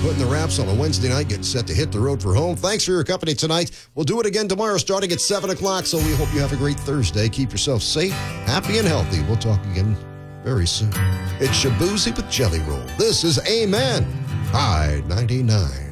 putting the wraps on a Wednesday night, getting set to hit the road for home. Thanks for your company tonight. We'll do it again tomorrow starting at 7 o'clock, so we hope you have a great Thursday. Keep yourself safe, happy, and healthy. We'll talk again very soon. It's Shabuzi with Jelly Roll. This is Amen. I-99.